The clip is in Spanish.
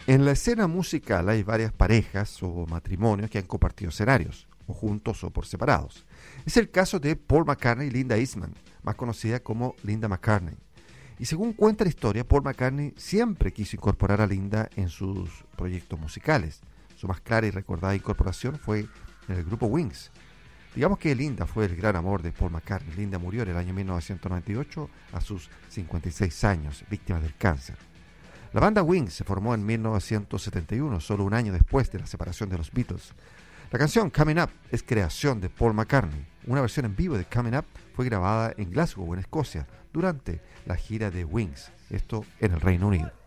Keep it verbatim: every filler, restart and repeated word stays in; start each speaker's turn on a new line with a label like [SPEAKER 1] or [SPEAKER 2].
[SPEAKER 1] En la escena musical hay varias parejas o matrimonios que han compartido escenarios, o juntos o por separados. Es el caso de Paul McCartney y Linda Eastman, más conocida como Linda McCartney. Y según cuenta la historia, Paul McCartney siempre quiso incorporar a Linda en sus proyectos musicales. Su más clara y recordada incorporación fue en el grupo Wings. Digamos que Linda fue el gran amor de Paul McCartney. Linda murió en el año mil novecientos noventa y ocho a sus cincuenta y seis años, víctima del cáncer. La banda Wings se formó en mil novecientos setenta y uno, solo un año después de la separación de los Beatles. La canción Coming Up es creación de Paul McCartney. Una versión en vivo de Coming Up fue grabada en Glasgow, en Escocia, durante la gira de Wings, esto en el Reino Unido.